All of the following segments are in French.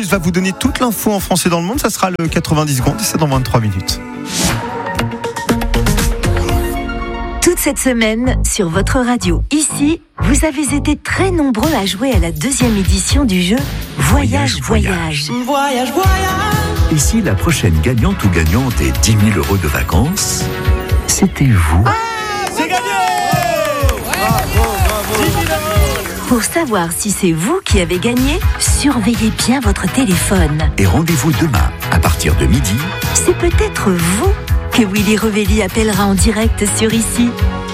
Vaucluse va vous donner toute l'info en français dans le monde. Ça sera le 90 secondes et c'est dans 23 minutes. Toute cette semaine, sur votre radio, ici, vous avez été très nombreux à jouer à la 2e édition du jeu Voyage. Et si la prochaine gagnante ou gagnante est 10 000 € de vacances, c'était vous. C'est gagné! Pour savoir si c'est vous qui avez gagné, surveillez bien votre téléphone. Et rendez-vous demain, à partir de midi. C'est peut-être vous que Willy Revelli appellera en direct sur Ici.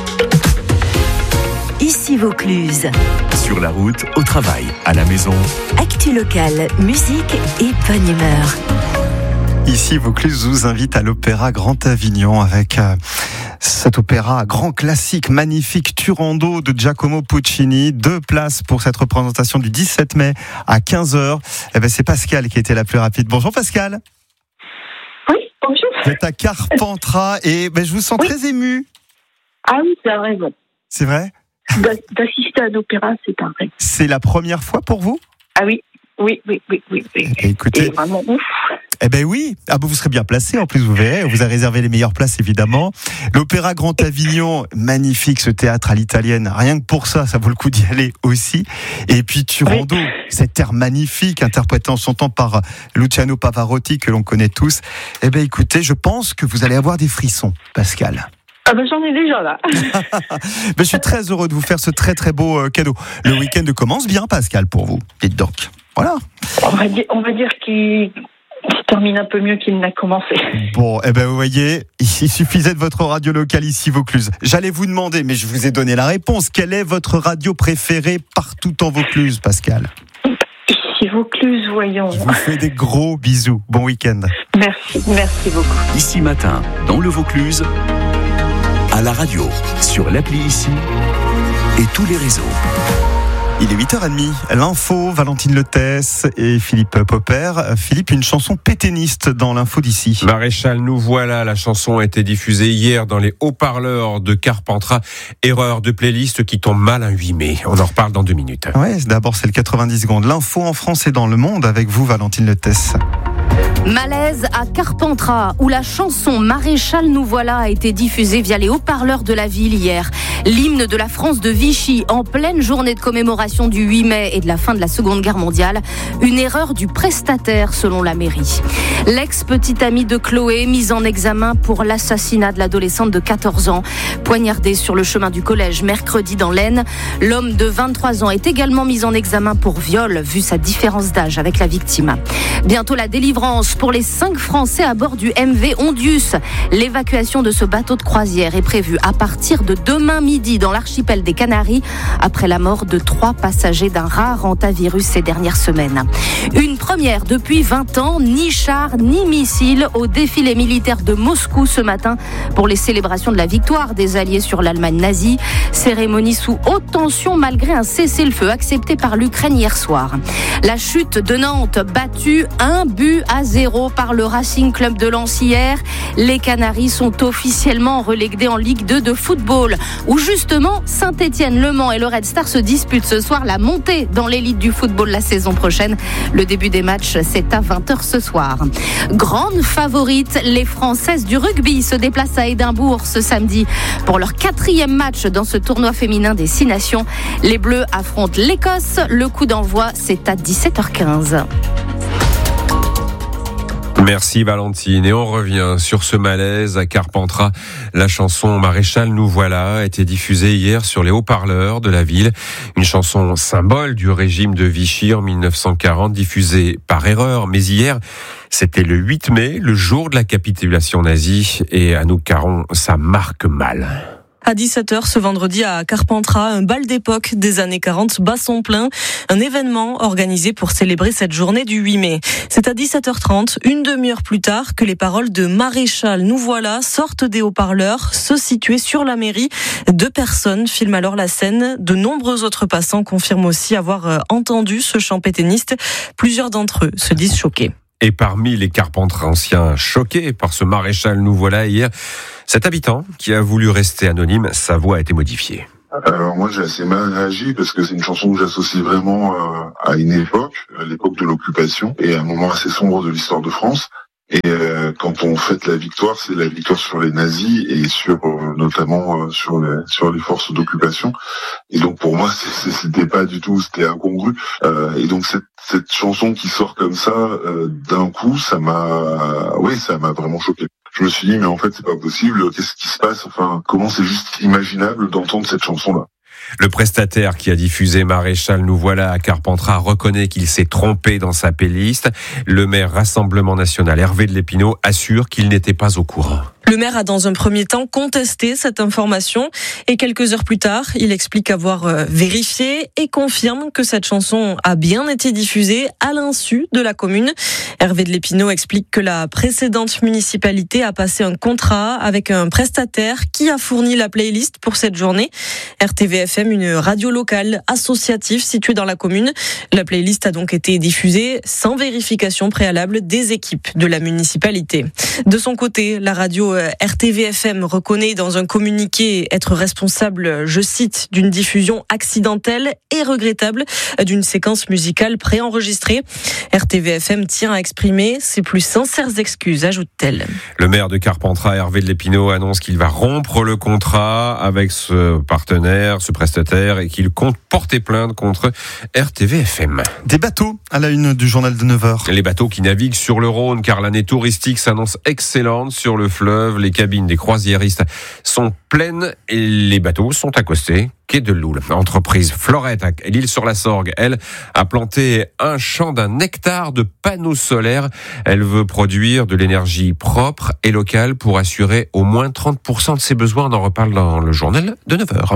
Ici Vaucluse. Sur la route, au travail, à la maison. Actu locale, musique et bonne humeur. Ici Vaucluse vous invite à l'Opéra Grand Avignon avec cet opéra grand classique magnifique Turandot de Giacomo Puccini. 2 places pour cette représentation du 17 mai à 15h. C'est Pascal qui était la plus rapide. Bonjour Pascal. Oui, bonjour. Vous êtes à Carpentras et je vous sens très ému. Ah oui, c'est un rêve. C'est vrai ? D'assister à un opéra, c'est un rêve. C'est la première fois pour vous ? Ah oui. Écoutez, et vraiment ouf. Oui, vous serez bien placé en plus, vous verrez, on vous a réservé les meilleures places évidemment. L'Opéra Grand Avignon, magnifique ce théâtre à l'italienne, rien que pour ça vaut le coup d'y aller aussi. Et puis Turandot, cet air magnifique interprété en son temps par Luciano Pavarotti que l'on connaît tous. Écoutez, je pense que vous allez avoir des frissons, Pascal. J'en ai déjà là. Je suis très heureux de vous faire ce très très beau cadeau. Le week-end commence bien, Pascal, pour vous. Dites donc. Voilà. On va dire qu'il termine un peu mieux qu'il n'a commencé. Bon, vous voyez, il suffisait de votre radio locale Ici Vaucluse. J'allais vous demander, mais je vous ai donné la réponse. Quelle est votre radio préférée partout en Vaucluse, Pascal ? Ici Vaucluse, voyons. Je vous fais des gros bisous. Bon week-end. Merci beaucoup. Ici matin, dans le Vaucluse, à la radio, sur l'appli Ici et tous les réseaux. Il est 8h30, l'info, Valentine Letès et Philippe Popper. Philippe, une chanson pétainiste dans l'info d'ici. Maréchal, nous voilà. La chanson a été diffusée hier dans les haut-parleurs de Carpentras. Erreur de playlist qui tombe mal un 8 mai. On en reparle dans 2 minutes. Ouais, d'abord c'est le 90 secondes. L'info en France et dans le monde avec vous, Valentine Letès. Malaise à Carpentras, où la chanson Maréchal, nous voilà a été diffusée via les haut-parleurs de la ville hier. L'hymne de la France de Vichy, en pleine journée de commémoration du 8 mai et de la fin de la Seconde Guerre mondiale. Une erreur du prestataire, selon la mairie. L'ex-petite amie de Chloé, mise en examen pour l'assassinat de l'adolescente de 14 ans, poignardée sur le chemin du collège mercredi dans l'Aisne. L'homme de 23 ans est également mis en examen pour viol, vu sa différence d'âge avec la victime. Bientôt la délivrance pour les 5 Français à bord du MV Ondius. L'évacuation de ce bateau de croisière est prévue à partir de demain midi dans l'archipel des Canaries, après la mort de 3 passagers d'un rare hantavirus ces dernières semaines. Une première depuis 20 ans, ni chars ni missiles au défilé militaire de Moscou ce matin pour les célébrations de la victoire des Alliés sur l'Allemagne nazie. Cérémonie sous haute tension malgré un cessez-le-feu accepté par l'Ukraine hier soir. La chute de Nantes, battue 1-0 par le Racing Club de Lens hier. Les Canaries sont officiellement relégués en Ligue 2 de football, où justement Saint-Étienne, Le Mans et le Red Star se disputent ce soir la montée dans l'élite du football la saison prochaine. Le début des matchs, c'est à 20h ce soir. Grande favorite, les Françaises du rugby se déplacent à Édimbourg ce samedi pour leur 4e match dans ce tournoi féminin des 6 nations. Les Bleus affrontent l'Écosse. Le coup d'envoi, c'est à 17h15. Merci Valentine. Et on revient sur ce malaise à Carpentras. La chanson Maréchal, nous voilà a été diffusée hier sur les haut-parleurs de la ville. Une chanson symbole du régime de Vichy en 1940, diffusée par erreur. Mais hier, c'était le 8 mai, le jour de la capitulation nazie. Et Anouk Caron, ça marque mal. À 17h ce vendredi à Carpentras, un bal d'époque des années 40 bat son plein, un événement organisé pour célébrer cette journée du 8 mai. C'est à 17h30, une demi-heure plus tard, que les paroles de Maréchal, nous voilà, sortent des haut-parleurs, se situaient sur la mairie. 2 personnes filment alors la scène. De nombreux autres passants confirment aussi avoir entendu ce chant pétainiste. Plusieurs d'entre eux se disent choqués. Et parmi les Carpentranciens choqués par ce Maréchal, nous voilà hier, cet habitant qui a voulu rester anonyme, sa voix a été modifiée. Alors moi j'ai assez mal réagi parce que c'est une chanson que j'associe vraiment à une époque, à l'époque de l'occupation et à un moment assez sombre de l'histoire de France. Et quand on fête la victoire, c'est la victoire sur les nazis et sur notamment sur les forces d'occupation. Et donc pour moi c'était pas du tout, c'était incongru. Et donc cette chanson qui sort comme ça d'un coup, ça m'a vraiment choqué. Je me suis dit mais en fait c'est pas possible, qu'est-ce qui se passe, enfin comment c'est juste imaginable d'entendre cette chanson-là. Le prestataire qui a diffusé Maréchal nous voilà à Carpentras reconnaît qu'il s'est trompé dans sa playlist. Le maire Rassemblement National Hervé de L'Épinay assure qu'il n'était pas au courant. Le maire a dans un premier temps contesté cette information et quelques heures plus tard, il explique avoir vérifié et confirme que cette chanson a bien été diffusée à l'insu de la commune. Hervé de L'Épinay explique que la précédente municipalité a passé un contrat avec un prestataire qui a fourni la playlist pour cette journée. RTVFM, une radio locale associative située dans la commune. La playlist a donc été diffusée sans vérification préalable des équipes de la municipalité. De son côté, la radio RTVFM reconnaît dans un communiqué être responsable, je cite, d'une diffusion accidentelle et regrettable d'une séquence musicale préenregistrée. RTVFM tient à exprimer ses plus sincères excuses, ajoute-t-elle. Le maire de Carpentras, Hervé de L'Épinay, annonce qu'il va rompre le contrat avec ce partenaire, ce prestataire, et qu'il compte porter plainte contre RTVFM. Des bateaux à la une du journal de 9h. Les bateaux qui naviguent sur le Rhône, car l'année touristique s'annonce excellente sur le fleuve. Les cabines des croisiéristes sont pleines et les bateaux sont accostés. Quai de Loul. L'entreprise Florette à l'Île-sur-la-Sorgue, elle, a planté un champ d'1 hectare de panneaux solaires. Elle veut produire de l'énergie propre et locale pour assurer au moins 30% de ses besoins. On en reparle dans le journal de 9h.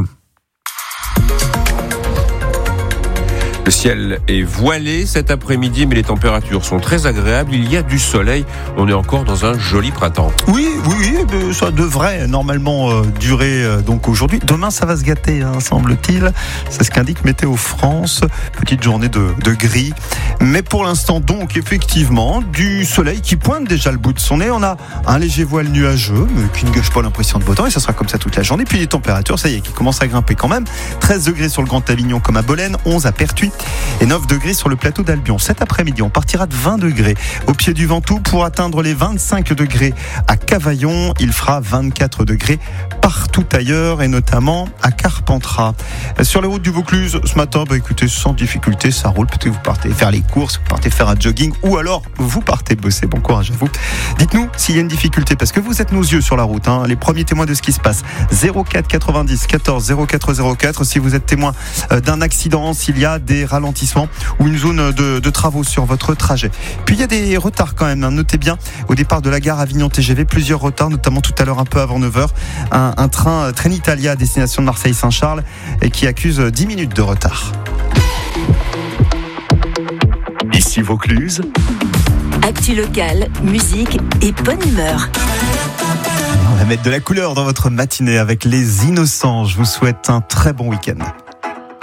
Le ciel est voilé cet après-midi, mais les températures sont très agréables. Il y a du soleil. On est encore dans un joli printemps. Oui, ça devrait normalement durer donc aujourd'hui. Demain, ça va se gâter, semble-t-il. C'est ce qu'indique Météo France. Petite journée de gris. Mais pour l'instant, donc, effectivement, du soleil qui pointe déjà le bout de son nez. On a un léger voile nuageux, mais qui ne gâche pas l'impression de beau temps. Et ça sera comme ça toute la journée. Puis les températures, ça y est, qui commencent à grimper quand même. 13 degrés sur le Grand Avignon comme à Bolène, 11 à Pertuis. Et 9 degrés sur le plateau d'Albion. Cet après-midi, on partira de 20 degrés au pied du Ventoux pour atteindre les 25 degrés à Cavaillon. Il fera 24 degrés partout ailleurs et notamment à Carpentras. Sur les routes du Vaucluse, ce matin, écoutez, sans difficulté, ça roule. Peut-être que vous partez faire les courses, vous partez faire un jogging ou alors vous partez bosser. Bon courage à vous. Dites-nous s'il y a une difficulté parce que vous êtes nos yeux sur la route. Les premiers témoins de ce qui se passe. 04 90 14 04 04. Si vous êtes témoin d'un accident, s'il y a des ralentissements ou une zone de travaux sur votre trajet. Puis il y a des retards quand même. Notez bien, au départ de la gare Avignon TGV, plusieurs retards, notamment tout à l'heure un peu avant 9h. Un train Trenitalia à destination de Marseille-Saint-Charles et qui accuse 10 minutes de retard. Ici Vaucluse. Actu locale, musique et bonne humeur. On va mettre de la couleur dans votre matinée avec les Innocents. Je vous souhaite un très bon week-end.